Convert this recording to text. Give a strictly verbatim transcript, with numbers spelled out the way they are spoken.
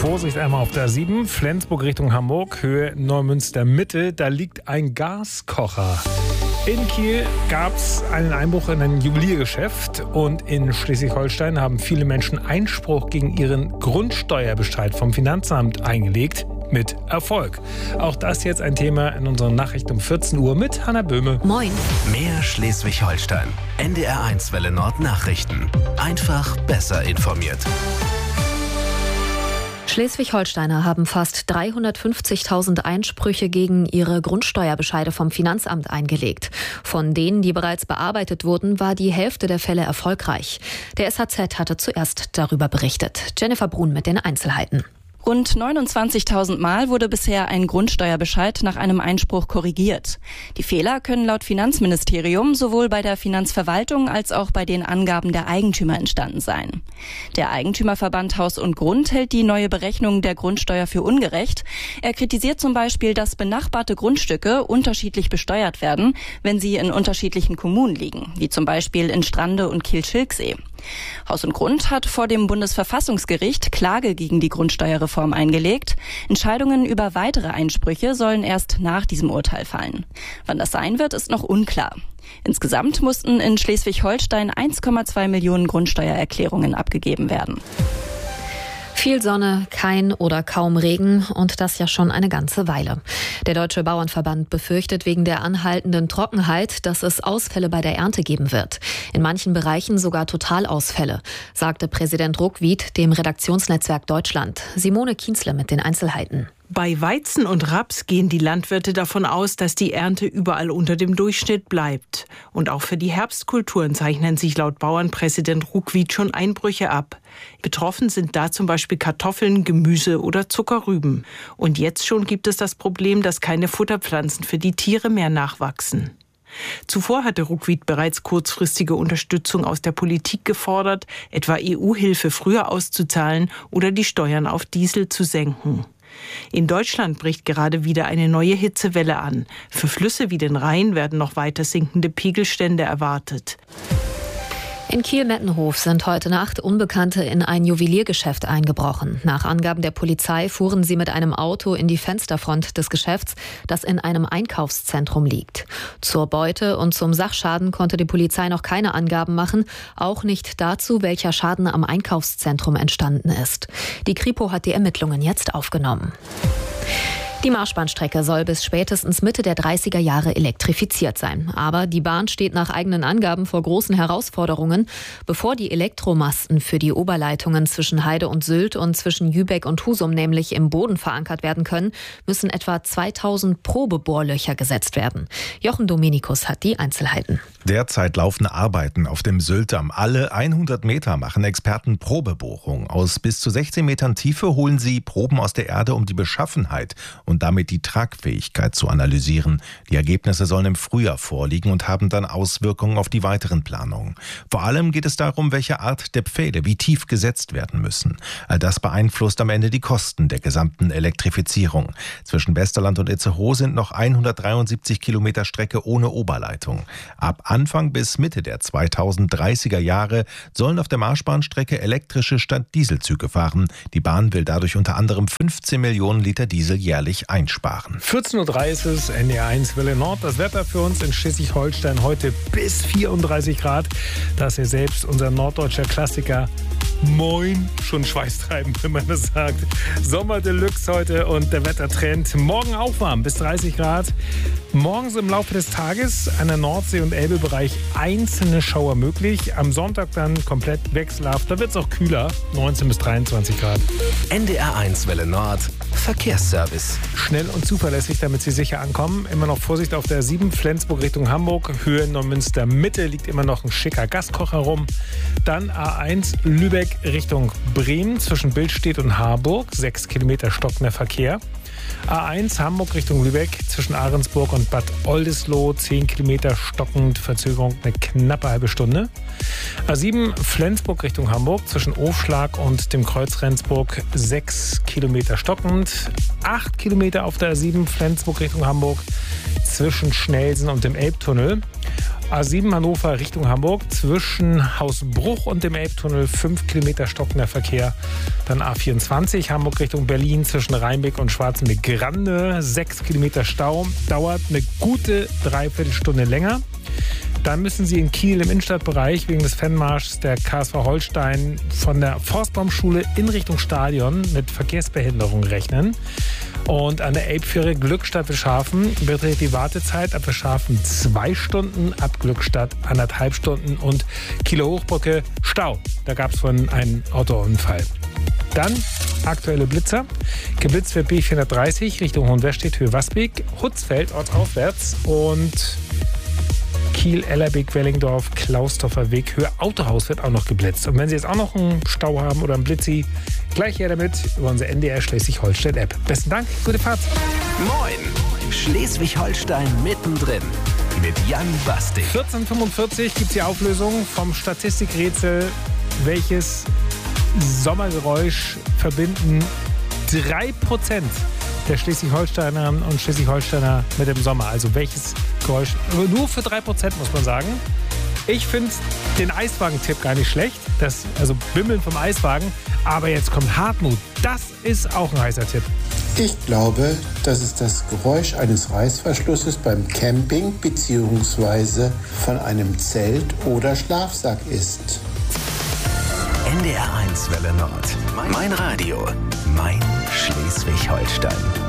Vorsicht einmal auf der A sieben, Flensburg Richtung Hamburg, Höhe Neumünster Mitte, da liegt ein Gaskocher. In Kiel gab es einen Einbruch in ein Juweliergeschäft und in Schleswig-Holstein haben viele Menschen Einspruch gegen ihren Grundsteuerbescheid vom Finanzamt eingelegt. Mit Erfolg. Auch das jetzt ein Thema in unseren Nachrichten um vierzehn Uhr mit Hanna Böhme. Moin. Mehr Schleswig-Holstein. N D R eins Welle Nord Nachrichten. Einfach besser informiert. Schleswig-Holsteiner haben fast dreihundertfünfzigtausend Einsprüche gegen ihre Grundsteuerbescheide vom Finanzamt eingelegt. Von denen, die bereits bearbeitet wurden, war die Hälfte der Fälle erfolgreich. Der S H Z hatte zuerst darüber berichtet. Jennifer Brun mit den Einzelheiten. Rund neunundzwanzigtausend Mal wurde bisher ein Grundsteuerbescheid nach einem Einspruch korrigiert. Die Fehler können laut Finanzministerium sowohl bei der Finanzverwaltung als auch bei den Angaben der Eigentümer entstanden sein. Der Eigentümerverband Haus und Grund hält die neue Berechnung der Grundsteuer für ungerecht. Er kritisiert zum Beispiel, dass benachbarte Grundstücke unterschiedlich besteuert werden, wenn sie in unterschiedlichen Kommunen liegen, wie zum Beispiel in Strande und Kiel-Schilksee. Haus und Grund hat vor dem Bundesverfassungsgericht Klage gegen die Grundsteuerreform eingelegt. Entscheidungen über weitere Einsprüche sollen erst nach diesem Urteil fallen. Wann das sein wird, ist noch unklar. Insgesamt mussten in Schleswig-Holstein eins Komma zwei Millionen Grundsteuererklärungen abgegeben werden. Viel Sonne, kein oder kaum Regen und das ja schon eine ganze Weile. Der Deutsche Bauernverband befürchtet wegen der anhaltenden Trockenheit, dass es Ausfälle bei der Ernte geben wird. In manchen Bereichen sogar Totalausfälle, sagte Präsident Ruckwied dem Redaktionsnetzwerk Deutschland. Simone Kienzle mit den Einzelheiten. Bei Weizen und Raps gehen die Landwirte davon aus, dass die Ernte überall unter dem Durchschnitt bleibt. Und auch für die Herbstkulturen zeichnen sich laut Bauernpräsident Ruckwied schon Einbrüche ab. Betroffen sind da zum Beispiel Kartoffeln, Gemüse oder Zuckerrüben. Und jetzt schon gibt es das Problem, dass keine Futterpflanzen für die Tiere mehr nachwachsen. Zuvor hatte Ruckwied bereits kurzfristige Unterstützung aus der Politik gefordert, etwa E U-Hilfe früher auszuzahlen oder die Steuern auf Diesel zu senken. In Deutschland bricht gerade wieder eine neue Hitzewelle an. Für Flüsse wie den Rhein werden noch weiter sinkende Pegelstände erwartet. In Kiel-Mettenhof sind heute Nacht Unbekannte in ein Juweliergeschäft eingebrochen. Nach Angaben der Polizei fuhren sie mit einem Auto in die Fensterfront des Geschäfts, das in einem Einkaufszentrum liegt. Zur Beute und zum Sachschaden konnte die Polizei noch keine Angaben machen, auch nicht dazu, welcher Schaden am Einkaufszentrum entstanden ist. Die Kripo hat die Ermittlungen jetzt aufgenommen. Die Marschbahnstrecke soll bis spätestens Mitte der dreißiger Jahre elektrifiziert sein. Aber die Bahn steht nach eigenen Angaben vor großen Herausforderungen. Bevor die Elektromasten für die Oberleitungen zwischen Heide und Sylt und zwischen Jübeck und Husum nämlich im Boden verankert werden können, müssen etwa zweitausend Probebohrlöcher gesetzt werden. Jochen Dominikus hat die Einzelheiten. Derzeit laufen Arbeiten auf dem Syltdamm. Alle hundert Meter machen Experten Probebohrungen. Aus bis zu sechzehn Metern Tiefe holen sie Proben aus der Erde, um die Beschaffenheit und damit die Tragfähigkeit zu analysieren. Die Ergebnisse sollen im Frühjahr vorliegen und haben dann Auswirkungen auf die weiteren Planungen. Vor allem geht es darum, welche Art der Pfähle wie tief gesetzt werden müssen. All das beeinflusst am Ende die Kosten der gesamten Elektrifizierung. Zwischen Westerland und Itzehoe sind noch hundertdreiundsiebzig Kilometer Strecke ohne Oberleitung. Ab Anfang bis Mitte der zweitausenddreißiger Jahre sollen auf der Marschbahnstrecke elektrische statt Dieselzüge fahren. Die Bahn will dadurch unter anderem fünfzehn Millionen Liter Diesel jährlich einsparen. vierzehn Uhr drei ist es, N D R eins Welle Nord. Das Wetter für uns in Schleswig-Holstein heute bis vierunddreißig Grad. Da ist ja selbst unser norddeutscher Klassiker Moin schon schweißtreibend, wenn man das sagt. Sommer Deluxe heute und der Wettertrend. Morgen auch warm, bis dreißig Grad. Morgens im Laufe des Tages an der Nordsee- und Elbebereich einzelne Schauer möglich. Am Sonntag dann komplett wechselhaft. Da wird es auch kühler, neunzehn bis dreiundzwanzig Grad. N D R eins Welle Nord, Verkehrsservice. Schnell und zuverlässig, damit Sie sicher ankommen. Immer noch Vorsicht auf der A sieben, Flensburg Richtung Hamburg. Höhe Neumünster Mitte liegt immer noch ein schicker Gaskocher rum. Dann A eins Lübeck Richtung Bremen zwischen Billstedt und Harburg. Sechs Kilometer stockender Verkehr. A eins Hamburg Richtung Lübeck zwischen Ahrensburg und Bad Oldesloe. zehn Kilometer stockend, Verzögerung eine knappe halbe Stunde. A sieben Flensburg Richtung Hamburg zwischen Ofschlag und dem Kreuz Rendsburg. sechs Kilometer stockend. acht Kilometer auf der A sieben Flensburg Richtung Hamburg zwischen Schnelsen und dem Elbtunnel. A sieben Hannover Richtung Hamburg zwischen Hausbruch und dem Elbtunnel fünf Kilometer stockender Verkehr. Dann A vierundzwanzig Hamburg Richtung Berlin zwischen Rheinbeck und Schwarzenbeck-Grande sechs Kilometer Stau. Dauert eine gute Dreiviertelstunde länger. Dann müssen Sie in Kiel im Innenstadtbereich wegen des Fanmarschs der K S V Holstein von der Forstbaumschule in Richtung Stadion mit Verkehrsbehinderung rechnen. Und an der Elbfähre Glückstadt-Wilschafen beträgt die Wartezeit ab Wilschafen zwei Stunden, ab Glückstadt anderthalb Stunden und Kieler Hochbrücke Stau. Da gab es vorhin einen Autounfall. Dann aktuelle Blitzer. Geblitzt wird B vierhundertdreißig Richtung Hohenwestedt, Höhe Wasbeek, Hutzfeld ortsaufwärts und Kiel, Ellerbeek, Wellingdorf, Klausdorfer Weg, Höhe Autohaus wird auch noch geblitzt. Und wenn Sie jetzt auch noch einen Stau haben oder einen Blitzi, gleich her damit über unsere N D R Schleswig-Holstein-App. Besten Dank, gute Fahrt. Moin, Schleswig-Holstein mittendrin mit Jan Bastik. vierzehn Uhr fünfundvierzig gibt es die Auflösung vom Statistikrätsel. Welches Sommergeräusch verbinden drei Prozent der Schleswig-Holsteinerinnen und Schleswig-Holsteiner mit dem Sommer? Also welches Geräusch? Nur für drei Prozent muss man sagen. Ich finde den Eiswagen-Tipp gar nicht schlecht. Das, also Bimmeln vom Eiswagen. Aber jetzt kommt Hartmut. Das ist auch ein heißer Tipp. Ich glaube, dass es das Geräusch eines Reißverschlusses beim Camping bzw. von einem Zelt oder Schlafsack ist. N D R eins Welle Nord. Mein Radio. Mein Schleswig-Holstein.